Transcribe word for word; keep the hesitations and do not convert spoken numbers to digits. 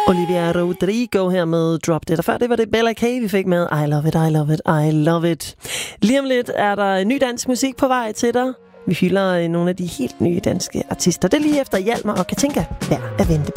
Olivia Rodrigo her med Drop Dead. Og før det var det Bella K, vi fik med I Love It, I Love It, I Love It. Lige om lidt er der ny dansk musik på vej til dig. Vi hylder nogle af de helt nye danske artister. Det er lige efter Hjalmar og Katinka. Værd at vente.